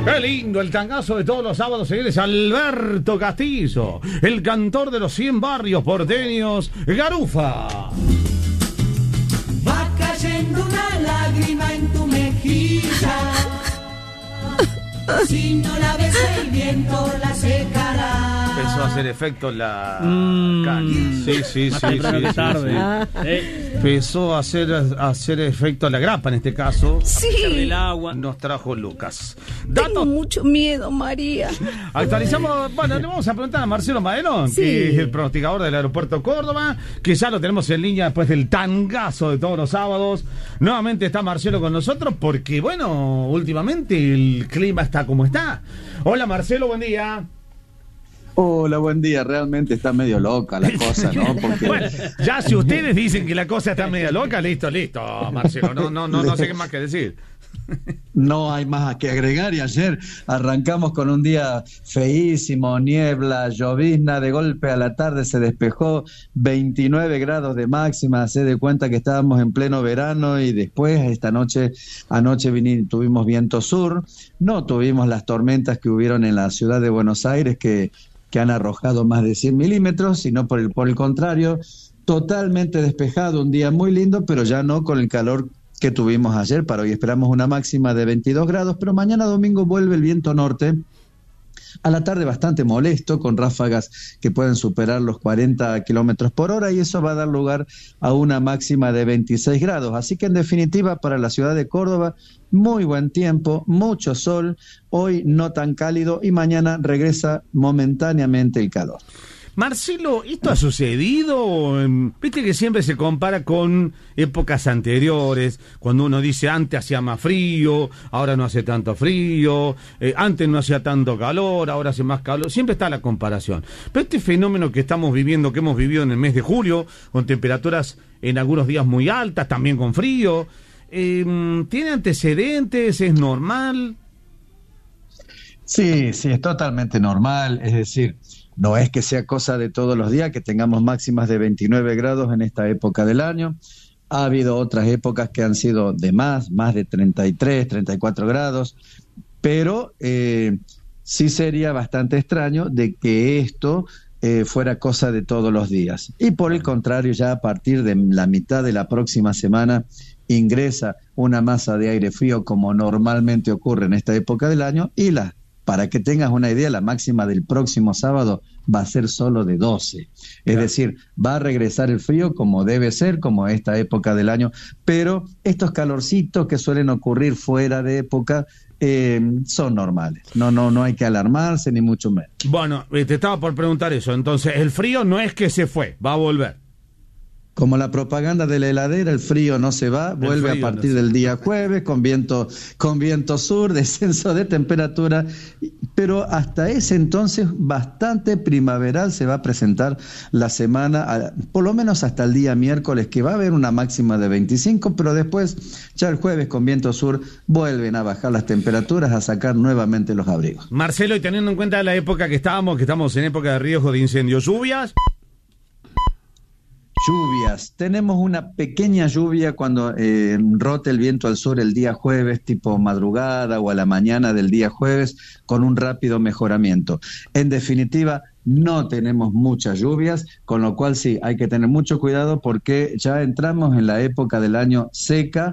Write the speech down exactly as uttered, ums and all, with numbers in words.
Qué lindo el tangazo de todos los sábados, señores. Alberto Castillo, el cantor de los cien barrios porteños, Garufa. Va cayendo una lágrima en tu mejilla. Si no la ves el viento la secará. Empezó a hacer efecto la Mm. caña. Sí, sí, sí, sí, sí, tarde. sí. Ah. Empezó a hacer, a hacer efecto la grapa en este caso. Sí. El agua. Nos trajo Lucas. Tengo Datos. mucho miedo, María. Actualizamos, bueno, le vamos a preguntar a Marcelo Madelón, Sí. que es el pronosticador del aeropuerto Córdoba, que ya lo tenemos en línea después del tangazo de todos los sábados. Nuevamente está Marcelo con nosotros porque, bueno, últimamente el clima está como está. Hola Marcelo, buen día. Hola, buen día. Realmente está medio loca la cosa, ¿no? Porque Bueno, ya si ustedes dicen que la cosa está media loca, listo, listo, Marcelo, no, no, no, no sé qué más que decir. no hay más que agregar. Y ayer arrancamos con un día feísimo, niebla, llovizna, de golpe a la tarde se despejó, veintinueve grados de máxima, se de cuenta que estábamos en pleno verano. Y después esta noche, anoche vinimos, tuvimos viento sur, no tuvimos las tormentas que hubieron en la ciudad de Buenos Aires que que han arrojado más de cien milímetros, sino por el, por el contrario, totalmente despejado, un día muy lindo, pero ya no con el calor que tuvimos ayer. Para hoy esperamos una máxima de veintidós grados, pero mañana domingo vuelve el viento norte, a la tarde bastante molesto, con ráfagas que pueden superar los cuarenta kilómetros por hora, y eso va a dar lugar a una máxima de veintiséis grados. Así que en definitiva, para la ciudad de Córdoba, muy buen tiempo, mucho sol, hoy no tan cálido y mañana regresa momentáneamente el calor. Marcelo, ¿esto ha sucedido? Viste que siempre se compara con épocas anteriores, cuando uno dice antes hacía más frío, ahora no hace tanto frío, eh, antes no hacía tanto calor, ahora hace más calor, siempre está la comparación. Pero este fenómeno que estamos viviendo, que hemos vivido en el mes de julio, con temperaturas en algunos días muy altas, también con frío, eh, ¿tiene antecedentes? ¿Es normal? Sí, sí, es totalmente normal, es decir, no es que sea cosa de todos los días que tengamos máximas de veintinueve grados en esta época del año. Ha habido otras épocas que han sido de más, más de treinta y tres, treinta y cuatro grados, pero eh, sí sería bastante extraño de que esto eh, fuera cosa de todos los días. Y por el contrario, ya a partir de la mitad de la próxima semana ingresa una masa de aire frío como normalmente ocurre en esta época del año, y la Para que tengas una idea, la máxima del próximo sábado va a ser solo de doce. Es Claro. decir, va a regresar el frío como debe ser, como esta época del año, pero estos calorcitos que suelen ocurrir fuera de época eh, son normales. No, no, no hay que alarmarse, ni mucho menos. Bueno, eh, te estaba por preguntar eso. Entonces, el frío no es que se fue, va a volver. Como la propaganda de la heladera, el frío no se va, vuelve a frío partir no se del día jueves con viento, con viento sur, descenso de temperatura, pero hasta ese entonces bastante primaveral se va a presentar la semana, a- por lo menos hasta el día miércoles, que va a haber una máxima de veinticinco, pero después, ya el jueves con viento sur, vuelven a bajar las temperaturas, a sacar nuevamente los abrigos. Marcelo, y teniendo en cuenta la época que estábamos, que estamos en época de riesgo de incendios, lluvias. Lluvias. Tenemos una pequeña lluvia cuando eh, rote el viento al sur el día jueves, tipo madrugada o a la mañana del día jueves, con un rápido mejoramiento. En definitiva, no tenemos muchas lluvias, con lo cual sí, hay que tener mucho cuidado porque ya entramos en la época del año seca,